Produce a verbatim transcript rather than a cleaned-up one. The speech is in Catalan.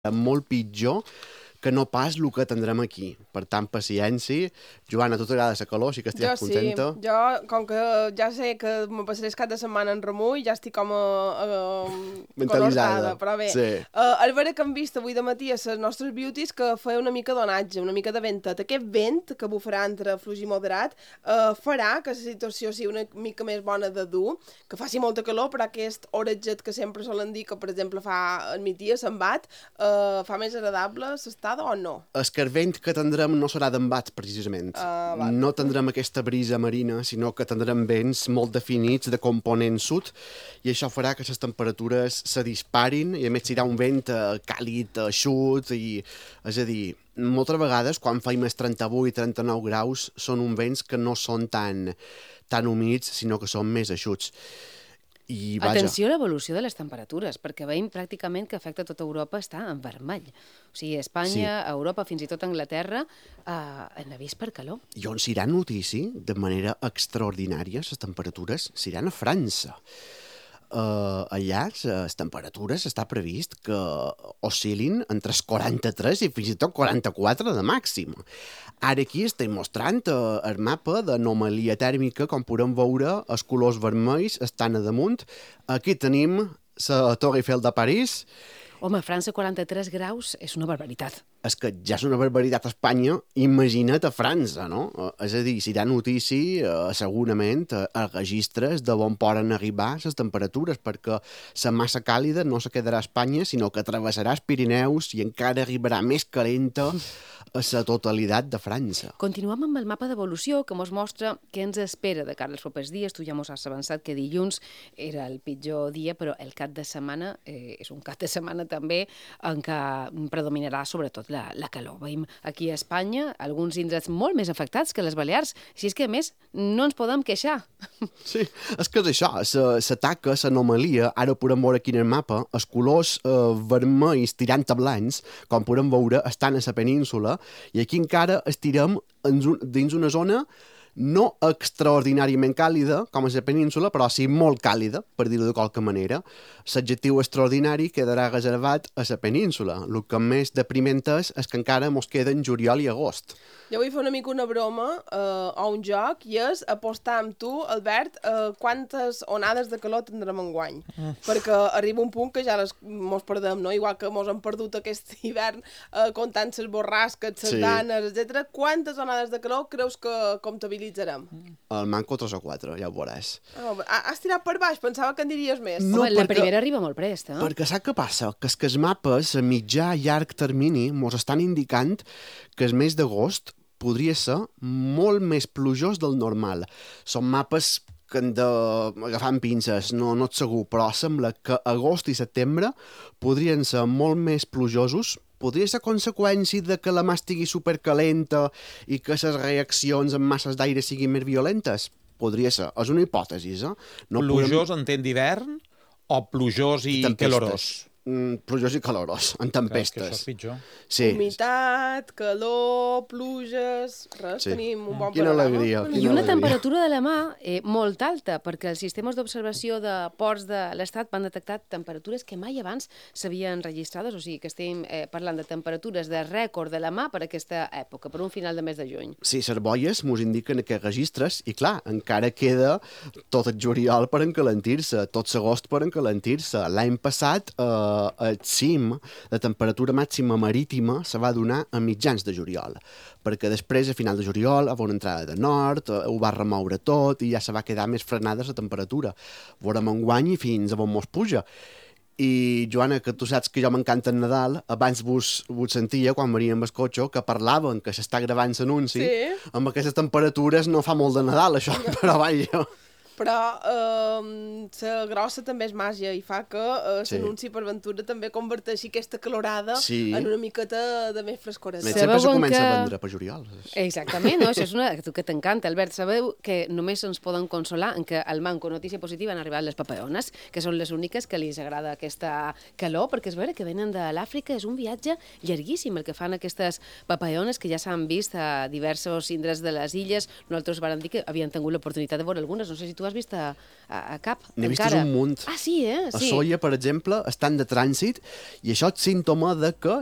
molt pitjor que no pas el que tindrem aquí. Per tant, paciència. Joana, a tu t'agrada la calor, sí que estic contenta? Jo sí, jo, com que ja sé que me passaré el cap de setmana en remull, ja estic com a, a, mentalitzada. Però bé, sí. uh, el veure que hem vist avui de matí a les nostres beauties que feia una mica d'onatge, una mica de ventet. Aquest vent que bufarà entre fluix i moderat uh, farà que la situació sigui una mica més bona de dur, que faci molta calor, però aquest oratget que sempre solen dir que, per exemple, fa al migdia, se'n bat, uh, fa més agradable s'estada o no? El vent que tindrem no serà d'embat, precisament. Uh, no tindrem aquesta brisa marina, sinó que tindrem vents molt definits de component sud, i això farà que les temperatures se disparin, i a més serà un vent uh, càlid, eixut, i, és a dir, moltes vegades, quan fa més trenta-vuit trenta-nou graus, són uns vents que no són tan, tan humits, sinó que són més eixuts. I, vaja. Atenció a l'evolució de les temperatures, perquè veiem pràcticament que afecta tota Europa està en vermell. O sigui, Espanya, sí. Europa, fins i tot Anglaterra, eh, han vist per calor. I on s'irà notici, de manera extraordinària, les temperatures s'iran a França. Uh, allà les temperatures està previst que oscil·lin entre els quaranta-tres i fins i tot quaranta-quatre de màxim. Ara aquí estem mostrant uh, el mapa d'anomalia tèrmica, com podem veure, els colors vermells estan a damunt. Aquí tenim la Torre Eiffel de París. Home, a França quaranta-tres graus és una barbaritat. És que ja és una barbaritat a Espanya, imagina't a França, no? És a dir, si hi ha notícia, eh, segurament, a, a registres de on poden arribar les temperatures, perquè la massa càlida no se quedarà a Espanya, sinó que travessarà els Pirineus i encara arribarà més calenta a la totalitat de França. Continuem amb el mapa d'evolució que ens mostra què ens espera de cara als propers dies. Tu ja ens has avançat que dilluns era el pitjor dia, però el cap de setmana eh, és un cap de setmana també en què predominarà sobretot la, la calor. Veiem aquí a Espanya alguns indrets molt més afectats que les Balears, si és que a més no ens podem queixar. Sí, és que és això, la taca, l'anomalia, ara podem veure aquí en el mapa, els colors eh, vermells tirant a blancs, com podem veure, estan a la península, i aquí encara estirem dins una zona no extraordinàriament càlida, com és la península, però sí molt càlida, per dir-ho de qualque manera. L'adjectiu extraordinari quedarà reservat a la península. El que més depriment és, és que encara mos queden juliol i agost. Jo vull fer una mica una broma eh, o un joc, i és apostar amb tu, Albert, eh, quantes onades de calor tindrem enguany. Mm. Perquè arriba un punt que ja les mos perdem, no? Igual que mos hem perdut aquest hivern eh, comptant les borrasques, les sí. danes, etcètera. Quantes onades de calor creus que comptabilitzarem? El manco tres o quatre, ja ho veuràs. Oh, has tirat per baix, pensava que en diries més. No, Home, la perquè, primera arriba molt prest, eh? Perquè saps què passa? Que és que els mapes a mitjà i llarg termini mos estan indicant que el mes d'agost podria ser molt més plujós del normal. Són mapes que han d'agafar amb pinces, no, no et segur, però sembla que agost i setembre podrien ser molt més plujosos. Podria ser conseqüència de que la mà estigui supercalenta i que les reaccions amb masses d'aire siguin més violentes? Podria ser, és una hipòtesi, eh? No plujós podem... entén d'hivern o plujós i Tempestes. calorós? Mm, plujós i calorós, en tempestes. Clar, és que això és pitjor. Sí. Humitat, calor, pluges... Res, sí. Tenim un bon quina panorama. Alegria, I una alegria. Temperatura de la mà eh, molt alta, perquè els sistemes d'observació de ports de l'Estat van detectar temperatures que mai abans s'havien registrades, o sigui que estem eh, parlant de temperatures de rècord de la mà per aquesta època, per un final de mes de juny. Sí, les boies mos indiquen aquests registres i, clar, encara queda tot el juliol per encalentir-se, tot l'agost per encalentir-se. L'any passat... Eh, el cim, la temperatura màxima marítima, se va donar a mitjans de juliol, perquè després, a final de juliol, va una entrada de nord, ho va remoure tot i ja se va quedar més frenada la temperatura. Veurem enguany i fins a on mos puja. I, Joana, que tu saps que jo m'encanta el Nadal, abans vos, vos sentia, quan veníem amb el cotxe, que parlaven, que s'està gravant l'anunci, sí. Amb aquestes temperatures no fa molt de Nadal, això, però vaja... Però eh, la grossa també és màgia i fa que eh, l'anunci sí. per ventura també converteixi aquesta calorada sí. en una miqueta de més frescoreta. Més sempre se comença que... a vendre per juliol. Exactament, no? Això és una que t'encanta, Albert. Sabeu que només ens poden consolar en que al manco notícia positiva han arribat les papayones, que són les úniques que li agrada aquesta calor, perquè és vera que venen de l'Àfrica, és un viatge llarguíssim el que fan aquestes papayones que ja s'han vist a diversos indrets de les illes. Nosaltres vam dir que havien tingut l'oportunitat de veure algunes, no sé si tu has has vist a, a, a cap. N'he vist encara. un munt. Ah, sí, eh? A Sí. Sóller, per exemple, estan de trànsit i això és símptoma de que